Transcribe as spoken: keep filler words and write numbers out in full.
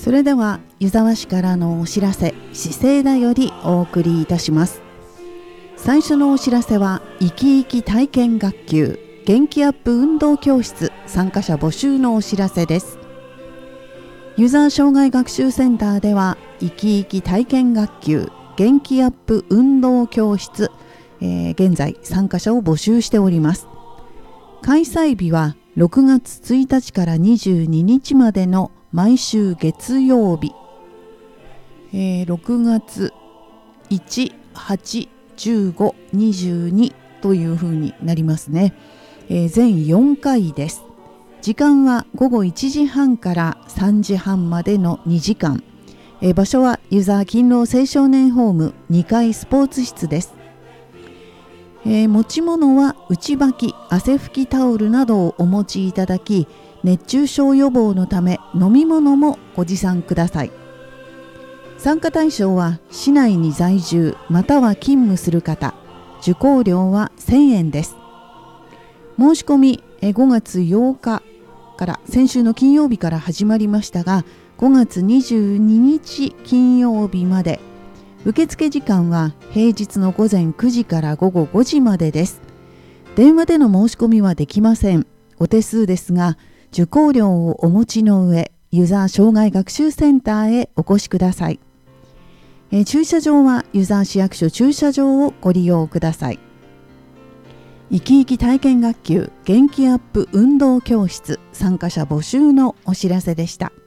それでは湯沢市からのお知らせ、資生堂よりお送りいたします。最初のお知らせは、生き生き体験学級元気アップ運動教室参加者募集のお知らせです。湯沢障害学習センターでは、生き生き体験学級元気アップ運動教室、えー、現在参加者を募集しております。開催日はろくがつついたちからにじゅうににちまでの毎週月曜日、えー、ろくがついち、はち、じゅうご、にじゅうにというふうになりますね。えー、全よんかいです。時間はごごいちじはんからさんじはんまでのにじかん。えー、場所は湯沢勤労青少年ホームにかいスポーツ室です。えー、持ち物は内履き、汗拭きタオルなどをお持ちいただき、熱中症予防のため飲み物もご持参ください。参加対象は市内に在住または勤務する方、受講料はせんえんです。申し込みごがつようかから先週の金曜日から始まりましたが、ごがつにじゅうににち金曜日まで。受付時間は平日のごぜんくじからごごごじまでです。電話での申し込みはできません。お手数ですが、受講料をお持ちの上、湯沢障害学習センターへお越しください。えー、駐車場は湯沢市役所駐車場をご利用ください。生き生き体験学級元気アップ運動教室参加者募集のお知らせでした。